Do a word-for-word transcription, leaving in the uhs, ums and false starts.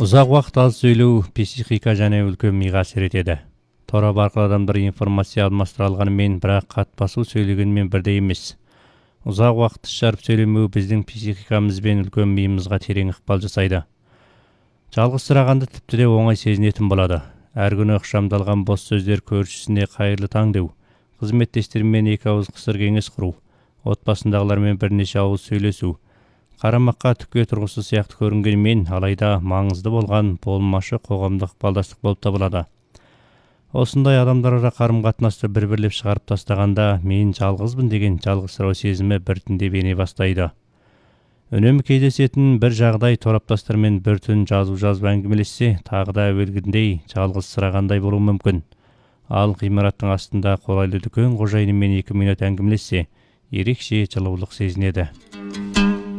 Ұзақ уақыт аз сөйлеу психика және үлкен миға әсер етеді. Торап арқылы адамдар информация алмастыра алғанымен, бірақ қатпасу сөйлегенмен бірдей емес. Ұзақ уақыт тіс жарып сөйлемеу біздің психикамыз бен үлкен миымызға терең ықпал жасайды. Жалғызсырағанды тіпті де оңай сезінетін болады. Әр күні ықшамдалған бос сөздер көршісіне қайырлы таң деу, қызметтестермен екі ауыз қысыр кеңес құру, отбасындағылармен бірнеше ауыз сөйлесу, қарамаққа түкке тұрғысы сияқты көрінгенмен, алайда маңызды болған болмашы қоғамдық ықпалдастық болып табылады. Осындай адамдар ара қарым-қатынасты бір-бірлеп шығарып тастағанда, мен жалғызбын деген жалғызсырау сезімі біртіндеп ене бастайды. Үнемі кездесетін бір жағдай тораптастармен бір түн жазу жазып әңгімелессе, тағы да әуелгіндей жалғызсырағандай болуы мүмкін. Ал ғимараттың астында қолайлы дүкен қожайынымен екі минут әңгімелессе, ерекше жылулық сезінеді.